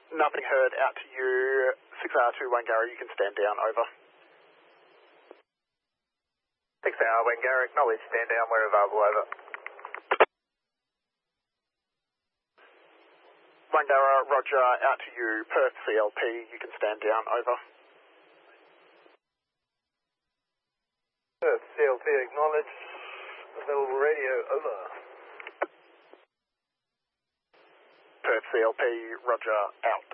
Nothing heard, out to you. 6R2 Wangara, you can stand down, over. 6R Wangara, acknowledge, stand down where available, over. Wangara, roger, out to you. Perth CLP, you can stand down, over. Perth CLP, acknowledge, available radio, over. Perth CLP, roger, out.